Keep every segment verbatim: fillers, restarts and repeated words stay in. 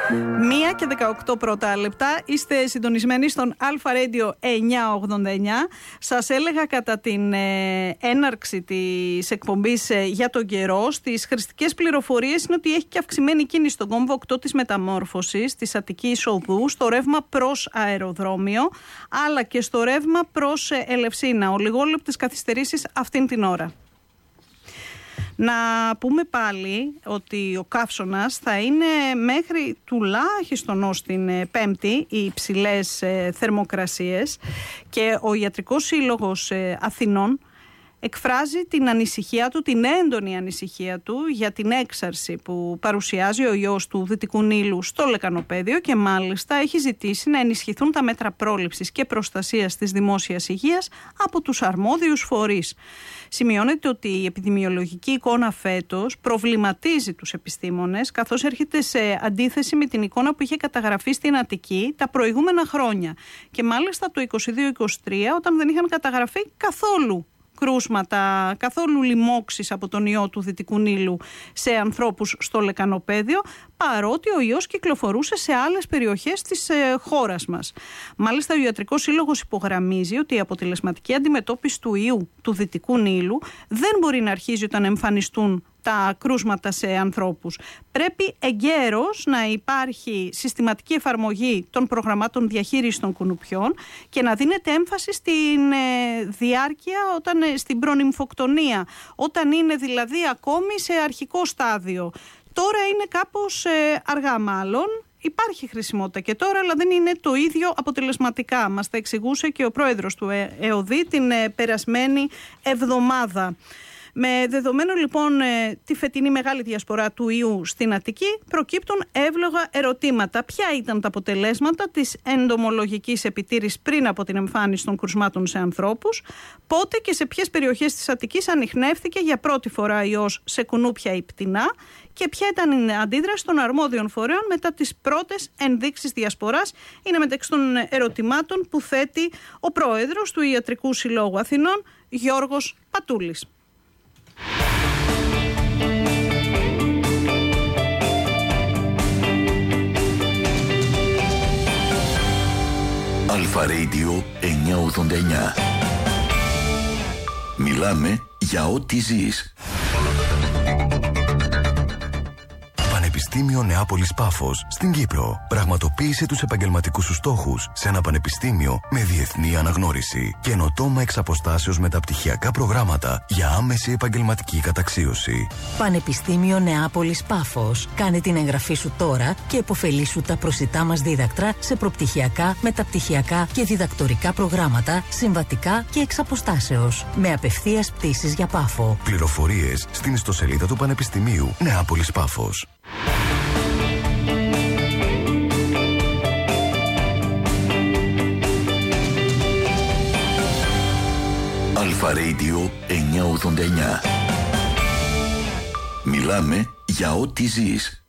Μία και δεκαοκτώ πρώτα λεπτά. Είστε συντονισμένοι στον Αλφα Radio εννιακόσια ογδόντα εννιά. Σας έλεγα κατά την ε, έναρξη της εκπομπής ε, για τον καιρό, στις χρηστικές πληροφορίες είναι ότι έχει και αυξημένη κίνηση στον κόμβο οκτώ της Μεταμόρφωσης, της Αττικής Οδού, στο ρεύμα προς αεροδρόμιο, αλλά και στο ρεύμα προς ε, Ελευσίνα. Ολιγόλεπτες καθυστερήσεις αυτήν την ώρα. Να πούμε πάλι ότι ο καύσωνας θα είναι μέχρι τουλάχιστον ως την Πέμπτη οι υψηλές θερμοκρασίες και ο Ιατρικός Σύλλογος Αθηνών εκφράζει την ανησυχία του, την έντονη ανησυχία του για την έξαρση που παρουσιάζει ο ιός του Δυτικού Νείλου στο λεκανοπέδιο και μάλιστα έχει ζητήσει να ενισχυθούν τα μέτρα πρόληψης και προστασίας της δημόσιας υγείας από τους αρμόδιους φορείς. Σημειώνεται ότι η επιδημιολογική εικόνα φέτος προβληματίζει τους επιστήμονες, καθώς έρχεται σε αντίθεση με την εικόνα που είχε καταγραφεί στην Αττική τα προηγούμενα χρόνια και μάλιστα το είκοσι δύο είκοσι τρία, όταν δεν είχαν καταγραφεί καθόλου κρούσματα, καθόλου λοιμώξεις από τον ιό του Δυτικού Νείλου σε ανθρώπους στο λεκανοπέδιο, παρότι ο ιός κυκλοφορούσε σε άλλες περιοχές της ε, χώρας μας. Μάλιστα, ο Ιατρικός Σύλλογος υπογραμμίζει ότι η αποτελεσματική αντιμετώπιση του ιού του Δυτικού Νείλου δεν μπορεί να αρχίζει όταν εμφανιστούν τα κρούσματα σε ανθρώπους. Πρέπει εγκαίρως να υπάρχει συστηματική εφαρμογή των προγραμμάτων διαχείρισης των κουνουπιών και να δίνεται έμφαση στην ε, διάρκεια, όταν, ε, στην προνυμφοκτονία, όταν είναι δηλαδή ακόμη σε αρχικό στάδιο. Τώρα είναι κάπως ε, αργά μάλλον. Υπάρχει χρησιμότητα και τώρα, αλλά δεν είναι το ίδιο αποτελεσματικά. Μας τα εξηγούσε και ο πρόεδρος του ΕΟΔΗ την ε, περασμένη εβδομάδα. Με δεδομένο λοιπόν ε, τη φετινή μεγάλη διασπορά του ιού στην Αττική, προκύπτουν εύλογα ερωτήματα. Ποια ήταν τα αποτελέσματα της εντομολογικής επιτήρησης πριν από την εμφάνιση των κρουσμάτων σε ανθρώπους, πότε και σε ποιες περιοχές της Αττικής ανιχνεύθηκε για πρώτη φορά ιός σε κουνούπια ή πτηνά και ποια ήταν η αντίδραση των αρμόδιων φορέων μετά τις πρώτες ενδείξεις διασποράς. Είναι μεταξύ των ερωτημάτων που θέτει ο πρόεδρος του Ιατρικού Συλλόγου Αθηνών, Γιώργος Πατούλης. Αλφα Radio εννιακόσια ογδόντα εννιά. Μιλάμε για ό,τι ζεις. Πανεπιστήμιο Νεάπολης Πάφος στην Κύπρο. Πραγματοποίησε τους επαγγελματικούς σου στόχους σε ένα πανεπιστήμιο με διεθνή αναγνώριση. Καινοτόμα εξ αποστάσεως μεταπτυχιακά προγράμματα για άμεση επαγγελματική καταξίωση. Πανεπιστήμιο Νεάπολης Πάφος. Κάνε την εγγραφή σου τώρα και επωφελήσου τα προσιτά μας δίδακτρα σε προπτυχιακά, μεταπτυχιακά και διδακτορικά προγράμματα, συμβατικά και εξ αποστάσεως. Με απευθείας πτήσεις για Πάφο. Πληροφορίες στην ιστοσελίδα του Πανεπιστημίου Νεάπολης Πάφος. Αλφα Radio εννιακόσια ογδόντα εννιά. Μιλάμε για ό,τι ζεις.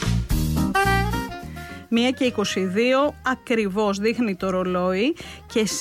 μία και είκοσι δύο ακριβώς δείχνει το ρολόι και